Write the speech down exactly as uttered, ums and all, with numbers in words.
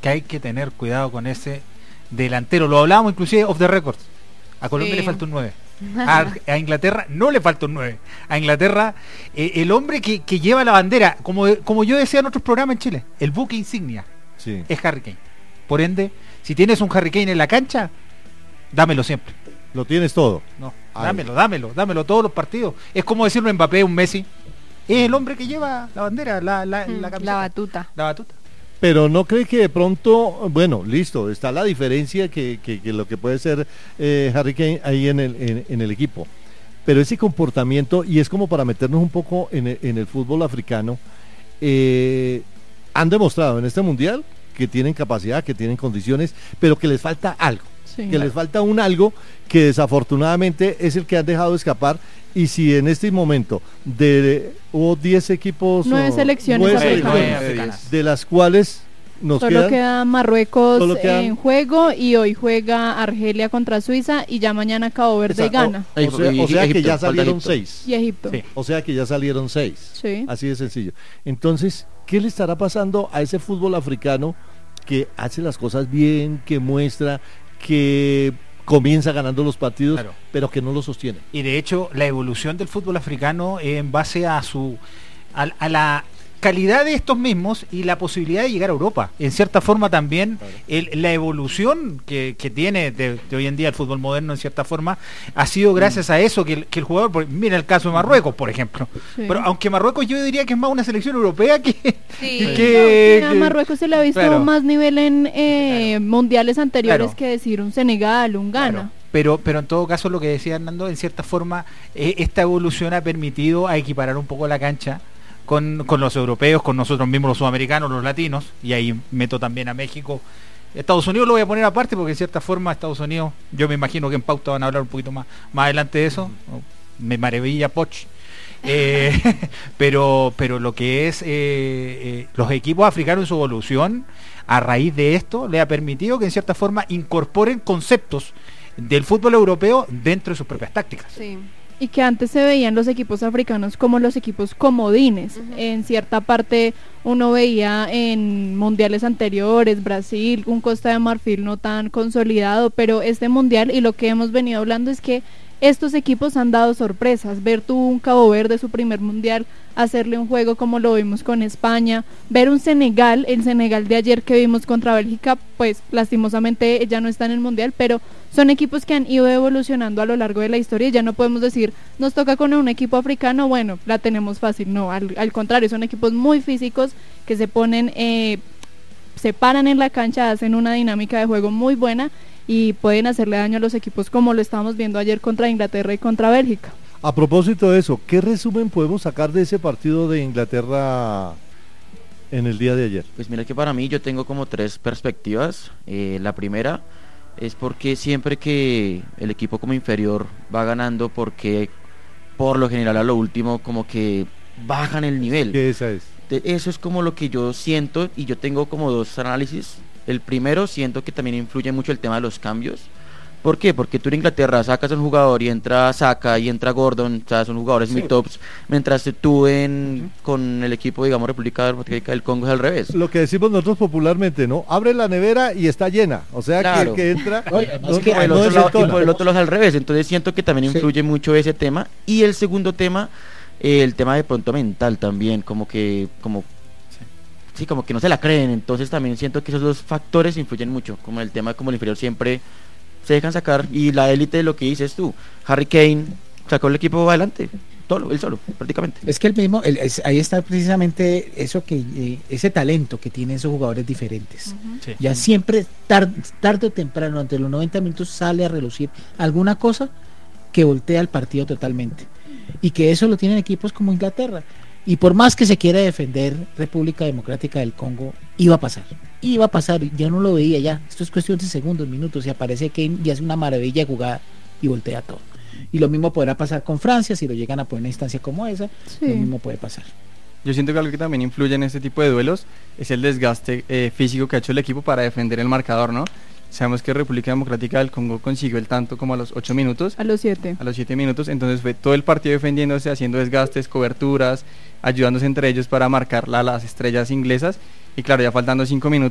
que hay que tener cuidado con ese delantero. Lo hablábamos inclusive off the record. A Colombia sí. le falta un nueve. A, a Inglaterra no le falta un nueve. A Inglaterra, eh, el hombre que, que lleva la bandera, como, como yo decía en otros programas en Chile, el buque insignia sí. es Harry Kane. Por ende, si tienes un Harry Kane en la cancha, dámelo siempre. Lo tienes todo. No, Ay. dámelo, dámelo, dámelo todos los partidos. Es como decirlo en Mbappé, un Messi. Es el hombre que lleva la bandera, la, la, mm, la camiseta. La batuta. La batuta. Pero no cree que de pronto, bueno, listo, está la diferencia que, que, que lo que puede ser eh, Harry Kane ahí en el, en, en el equipo. Pero ese comportamiento, y es como para meternos un poco en el, en el fútbol africano, eh, han demostrado en este mundial que tienen capacidad, que tienen condiciones, pero que les falta algo. Sí, que claro. les falta un algo que desafortunadamente es el que han dejado escapar. Y si en este momento de hubo diez equipos, nueve selecciones, nueve africanas. selecciones de las cuales nos solo quedan, queda Marruecos solo quedan, en juego, y hoy juega Argelia contra Suiza y ya mañana Cabo Verde y Ghana. O, o sea, o sea que ya salieron seis. Y Egipto. Sí. O sea que ya salieron seis. Sí. Así de sencillo. Entonces, ¿qué le estará pasando a ese fútbol africano que hace las cosas bien, que muestra, que comienza ganando los partidos, claro. pero que no lo sostiene? Y de hecho, la evolución del fútbol africano eh, en base a su a, a la calidad de estos mismos y la posibilidad de llegar a Europa. En cierta forma también claro. el, la evolución que, que tiene de, de hoy en día el fútbol moderno, en cierta forma, ha sido gracias mm. a eso que el, que el jugador, por, mira el caso de Marruecos, por ejemplo. Sí. Pero aunque Marruecos yo diría que es más una selección europea que... Sí. que, no, que a Marruecos se le ha visto claro. más nivel en eh, claro. mundiales anteriores claro. que decir un Senegal, un Ghana. Claro. Pero, pero en todo caso lo que decía Hernando, en cierta forma, eh, esta evolución ha permitido a equiparar un poco la cancha Con, con los europeos, con nosotros mismos los sudamericanos, los latinos, y ahí meto también a México. Estados Unidos lo voy a poner aparte porque en cierta forma Estados Unidos, yo me imagino que en pauta van a hablar un poquito más, más adelante de eso, me maravilla Poch. Eh, pero pero lo que es eh, eh, los equipos africanos en su evolución, a raíz de esto, le ha permitido que en cierta forma incorporen conceptos del fútbol europeo dentro de sus propias tácticas. Sí. Y que antes se veían los equipos africanos como los equipos comodines. Uh-huh. En cierta parte uno veía en mundiales anteriores, Brasil, un Costa de Marfil no tan consolidado, pero este mundial, y lo que hemos venido hablando es que estos equipos han dado sorpresas. Ver tú un Cabo Verde, su primer mundial, hacerle un juego como lo vimos con España, ver un Senegal, el Senegal de ayer que vimos contra Bélgica, pues lastimosamente ya no está en el mundial, pero son equipos que han ido evolucionando a lo largo de la historia y ya no podemos decir, nos toca con un equipo africano, bueno, la tenemos fácil, no, al, al contrario, son equipos muy físicos que se ponen, eh, se paran en la cancha, hacen una dinámica de juego muy buena y pueden hacerle daño a los equipos como lo estábamos viendo ayer contra Inglaterra y contra Bélgica. A propósito de eso, ¿qué resumen podemos sacar de ese partido de Inglaterra en el día de ayer? Pues mira que para mí yo tengo como tres perspectivas. Eh, la primera es porque siempre que el equipo como inferior va ganando, porque por lo general a lo último como que bajan el nivel. ¿Qué esa es? De, eso es como lo que yo siento, y yo tengo como dos análisis. El primero, siento que también influye mucho el tema de los cambios. ¿Por qué? Porque tú en Inglaterra sacas a un jugador y entra Saka y entra Gordon, o sea, son jugadores sí. muy tops, mientras tú en, uh-huh. con el equipo, digamos, República Democrática del Congo es al revés. Lo que decimos nosotros popularmente, ¿no? Abre la nevera y está llena, o sea, claro. que, que entra... Oye, no, que por el, no otro lado, y por el otro lado es al revés, entonces siento que también influye sí. mucho ese tema. Y el segundo tema, eh, el tema de pronto mental también, como que... como sí, como que no se la creen, entonces también siento que esos dos factores influyen mucho, como el tema como el inferior siempre se dejan sacar, y la élite de lo que dices tú, Harry Kane sacó el equipo adelante, todo, él solo, prácticamente. Es que el mismo, el, es, ahí está precisamente eso que, eh, ese talento que tienen esos jugadores diferentes, uh-huh. sí. ya siempre, tar, tarde o temprano, ante los noventa minutos sale a relucir alguna cosa que voltea el partido totalmente, y que eso lo tienen equipos como Inglaterra. Y por más que se quiera defender República Democrática del Congo, iba a pasar, iba a pasar, ya no lo veía ya, esto es cuestión de segundos, minutos, y aparece Kane y hace una maravilla de jugada y voltea todo. Y lo mismo podrá pasar con Francia, si lo llegan a poner en una instancia como esa, sí. lo mismo puede pasar. Yo siento que algo que también influye en este tipo de duelos es el desgaste eh, físico que ha hecho el equipo para defender el marcador, ¿no? Sabemos que República Democrática del Congo consiguió el tanto como a los ocho minutos. A los siete. A los siete minutos, entonces fue todo el partido defendiéndose, haciendo desgastes, coberturas, ayudándose entre ellos para marcar la, las estrellas inglesas. Y claro, ya faltando cinco minutos